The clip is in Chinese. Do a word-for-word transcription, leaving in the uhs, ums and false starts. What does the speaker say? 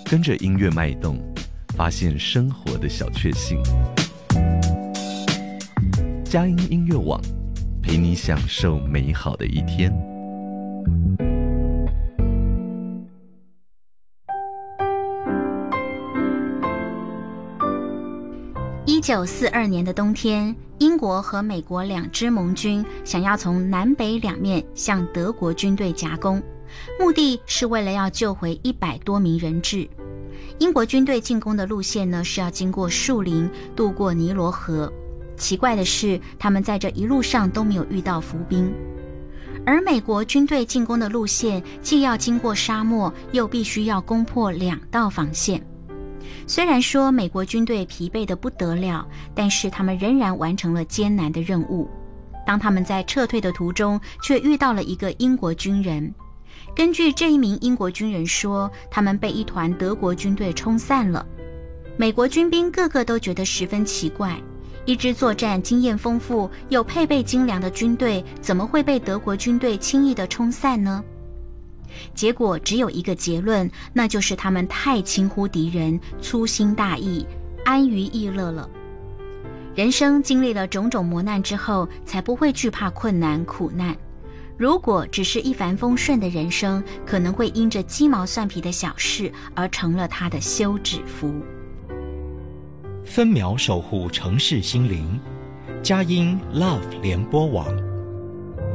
跟着音乐脉动，发现生活的小确幸。佳音音乐网，陪你享受美好的一天。 一九四二年的冬天，英国和美国两支盟军想要从南北两面向德国军队夹攻，目的是为了要救回一百多名人质。英国军队进攻的路线呢，是要经过树林，渡过尼罗河。奇怪的是，他们在这一路上都没有遇到伏兵。而美国军队进攻的路线，既要经过沙漠，又必须要攻破两道防线。虽然说美国军队疲惫得不得了，但是他们仍然完成了艰难的任务。当他们在撤退的途中，却遇到了一个英国军人。根据这一名英国军人说，他们被一团德国军队冲散了。美国军兵个个都觉得十分奇怪，一支作战经验丰富又配备精良的军队，怎么会被德国军队轻易地冲散呢？结果只有一个结论，那就是他们太轻忽敌人，粗心大意，安于逸乐了。人生经历了种种磨难之后，才不会惧怕困难苦难。如果只是一帆风顺的人生，可能会因着鸡毛蒜皮的小事而成了他的休止符。 分秒守护城市心灵，佳音 Love 联播网。